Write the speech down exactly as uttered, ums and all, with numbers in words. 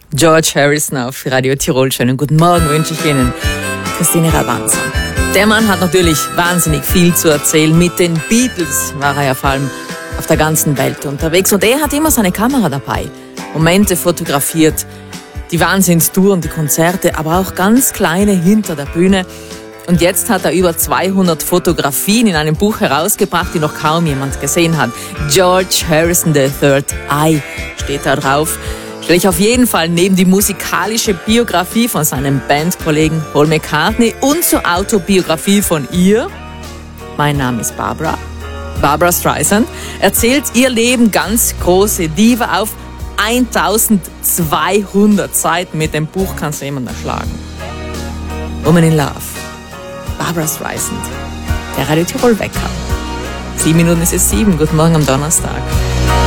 George Harrison auf Radio Tirol. Schönen guten Morgen wünsche ich Ihnen. Christine Rabanza. Der Mann hat natürlich wahnsinnig viel zu erzählen. Mit den Beatles war er ja vor allem auf der ganzen Welt unterwegs. Und er hat immer seine Kamera dabei. Momente fotografiert, die Wahnsinnstouren, die Konzerte, aber auch ganz kleine hinter der Bühne. Und jetzt hat er über zweihundert Fotografien in einem Buch herausgebracht, die noch kaum jemand gesehen hat. George Harrison the Third Eye steht da drauf. Stelle ich auf jeden Fall neben die musikalische Biografie von seinem Bandkollegen Paul McCartney und zur Autobiografie von ihr. Mein Name ist Barbara. Barbara Streisand erzählt ihr Leben ganz große Diva auf eintausendzweihundert Seiten. Mit dem Buch kannst du jemanden erschlagen. Woman in Love. Barbara Streisand. Der Radio Tirol Wecker. Sieben Minuten ist es sieben. Guten Morgen am Donnerstag.